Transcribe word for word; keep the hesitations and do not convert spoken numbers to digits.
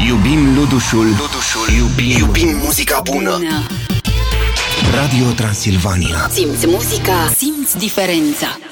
Iubim Ludușul, Ludușul. Iubim, iubim muzica bună. Radio Transilvania. Simți muzica, simți diferența.